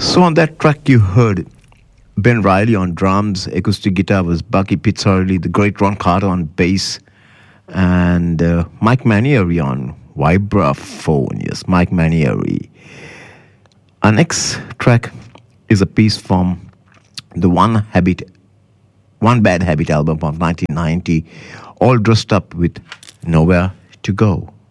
So on that track you heard Ben Riley on drums, acoustic guitar was Bucky Pizzarelli, the great Ron Carter on bass, and Mike Manieri on vibraphone. Yes, Mike Manieri. Our next track is a piece from the One Bad Habit album of 1990, all dressed up with Nowhere to Go.